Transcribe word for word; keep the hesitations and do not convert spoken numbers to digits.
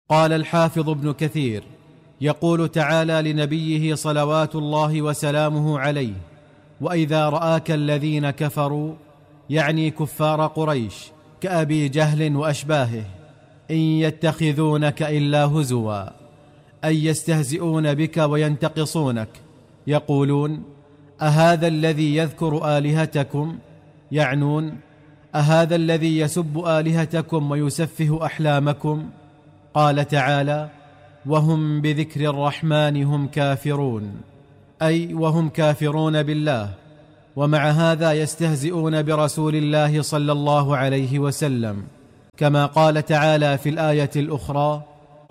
قال الحافظ ابن كثير: يقول تعالى لنبيه صلوات الله وسلامه عليه: وإذا رآك الذين كفروا، يعني كفار قريش كأبي جهل وأشباهه، إن يتخذونك إلا هزوا، أي يستهزئون بك وينتقصونك، يقولون: أهذا الذي يذكر آلهتكم، يعنون: أهذا الذي يسب آلهتكم ويسفه أحلامكم. قال تعالى: وهم بذكر الرحمن هم كافرون، أي وهم كافرون بالله، ومع هذا يستهزئون برسول الله صلى الله عليه وسلم، كما قال تعالى في الآية الأخرى: